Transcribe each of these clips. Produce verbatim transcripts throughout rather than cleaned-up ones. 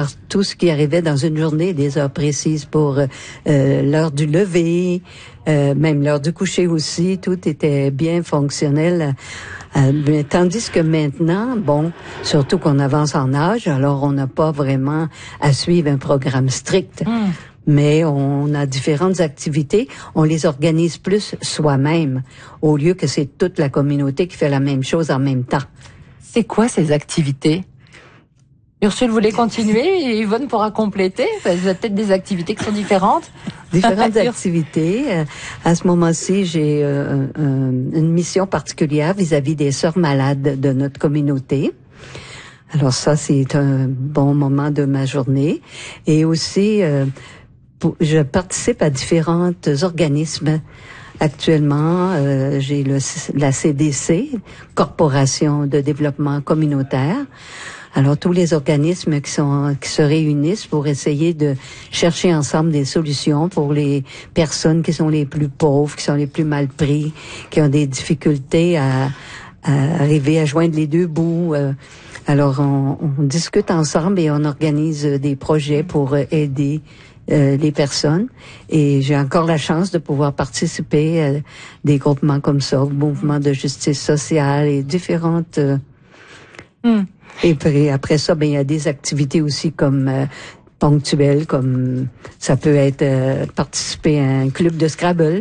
par tout ce qui arrivait dans une journée, des heures précises pour euh, l'heure du lever, euh, même l'heure du coucher aussi, tout était bien fonctionnel. Euh, mais tandis que maintenant, bon, surtout qu'on avance en âge, alors on n'a pas vraiment à suivre un programme strict. Mmh. Mais on a différentes activités, on les organise plus soi-même, au lieu que c'est toute la communauté qui fait la même chose en même temps. C'est quoi ces activités? Ursule voulait continuer et Yvonne pourra compléter. Vous avez peut-être des activités qui sont différentes. Différentes activités. À ce moment-ci, j'ai euh, euh, une mission particulière vis-à-vis des sœurs malades de notre communauté. Alors ça, c'est un bon moment de ma journée. Et aussi, euh, pour, je participe à différents organismes. Actuellement, euh, j'ai le, la C D C, Corporation de développement communautaire. Alors, tous les organismes qui sont qui se réunissent pour essayer de chercher ensemble des solutions pour les personnes qui sont les plus pauvres, qui sont les plus mal pris, qui ont des difficultés à, à arriver à joindre les deux bouts. Alors, on, on discute ensemble et on organise des projets pour aider euh, les personnes. Et j'ai encore la chance de pouvoir participer à des groupements comme ça, au mouvement de justice sociale et différentes... Euh, mm. Et puis après ça, ben il y a des activités aussi comme euh, ponctuelles, comme ça peut être euh, participer à un club de Scrabble,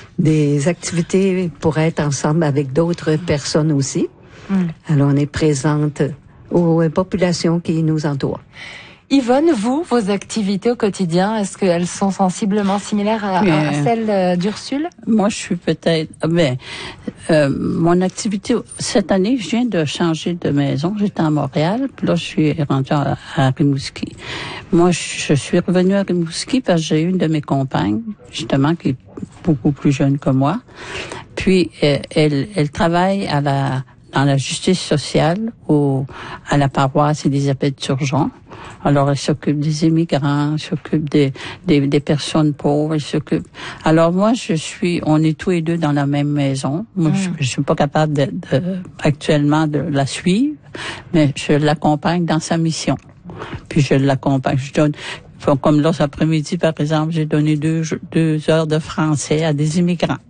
des activités pour être ensemble avec d'autres personnes aussi. Mm. Alors on est présente aux populations qui nous entourent. Yvonne, vous, vos activités au quotidien, est-ce qu'elles sont sensiblement similaires à, à, à celles d'Ursule? Moi, je suis peut-être... Ben, euh, mon activité... Cette année, je viens de changer de maison. J'étais à Montréal, puis là, je suis rendue à, à Rimouski. Moi, je, je suis revenue à Rimouski parce que j'ai une de mes compagnes, justement, qui est beaucoup plus jeune que moi. Puis, elle, elle, elle travaille à la... dans la justice sociale au, à la paroisse Élisabeth-Turgeon. Alors, elle s'occupe des immigrants, elle s'occupe des, des, des personnes pauvres, elle s'occupe... Alors, moi, je suis... On est tous les deux dans la même maison. Moi, mmh. je, je suis pas capable de, de, actuellement de la suivre, mais je l'accompagne dans sa mission. Puis, je l'accompagne. Je donne... Comme là, cet après-midi, par exemple, j'ai donné deux, deux heures de français à des immigrants.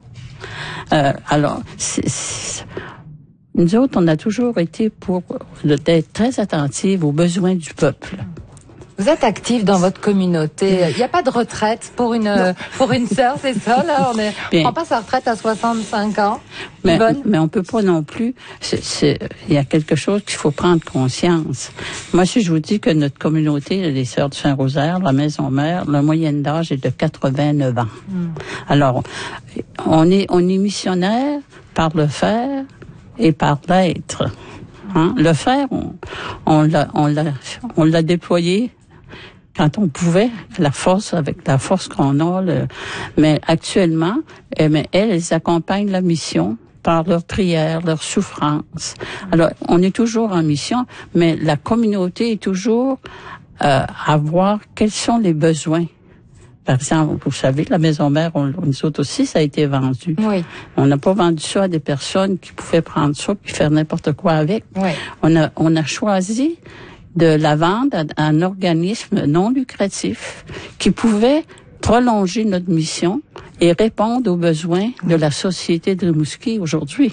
Euh, alors, c'est... c'est nous autres, on a toujours été pour d'être très attentifs aux besoins du peuple. Vous êtes active dans votre communauté. Il n'y a pas de retraite pour une non. pour une sœur, c'est ça là. On est, on prend pas sa retraite à soixante-cinq ans. Mais, Yvonne? mais on peut pas non plus. C'est, c'est, il y a quelque chose qu'il faut prendre conscience. Moi, si je vous dis que notre communauté, les sœurs du Saint-Rosaire, la Maison Mère, la moyenne d'âge est de quatre-vingt-neuf ans. Hmm. Alors, on est on est missionnaire par le faire et par l'être. Hein? Le faire, on, on l'a, on l'a, on l'a déployé quand on pouvait, la force, avec la force qu'on a. Le, mais actuellement, eh, mais elles, elles accompagnent la mission par leur prière, leur souffrance. Alors, on est toujours en mission, mais la communauté est toujours euh, à voir quels sont les besoins. Par exemple, vous savez, la Maison Mère, on, nous autres aussi, ça a été vendu. Oui. On n'a pas vendu ça à des personnes qui pouvaient prendre ça puis faire n'importe quoi avec. Oui. On a, on a choisi de la vendre à un organisme non lucratif qui pouvait prolonger notre mission et répondre aux besoins de la société de Rimouski aujourd'hui.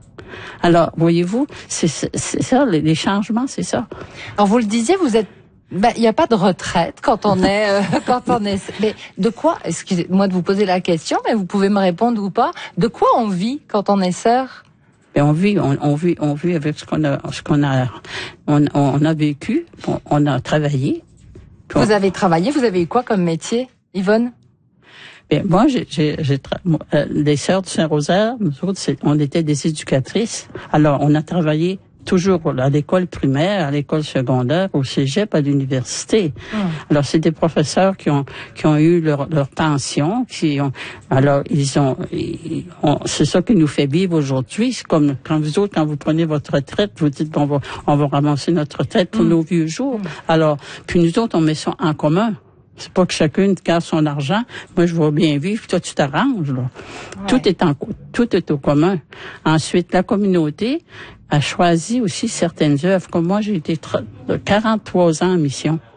Alors, voyez-vous, c'est, c'est ça, les, les changements, c'est ça. Alors, vous le disiez, vous êtes Ben, il n'y a pas de retraite quand on est, euh, quand on est. Mais de quoi, excusez-moi de vous poser la question, mais vous pouvez me répondre ou pas. De quoi on vit quand on est sœur? Ben on vit, on, on vit, on vit avec ce qu'on a, ce qu'on a, on, on a vécu, on, on a travaillé. Vous on... avez travaillé, vous avez eu quoi comme métier, Yvonne? Ben moi, j'ai, j'ai, j'ai tra... euh, les sœurs du Saint-Rosaire, nous autres, c'est, on était des éducatrices. Alors, on a travaillé toujours à l'école primaire, à l'école secondaire, au cégep, à l'université. Mmh. Alors, c'est des professeurs qui ont qui ont eu leur leur pension, qui ont alors ils ont, ils ont c'est ça qui nous fait vivre aujourd'hui. C'est comme quand vous autres, quand vous prenez votre retraite, vous dites bon, on va on va ramasser notre retraite pour mmh. nos vieux jours. Mmh. Alors, puis nous autres, on met ça en commun. C'est pas que chacune garde son argent. Moi, je vais bien vivre. Toi, tu t'arranges, là. Ouais. Tout est en, tout est au commun. Ensuite, la communauté a choisi aussi certaines œuvres. Comme moi, j'ai été quarante-trois ans en mission.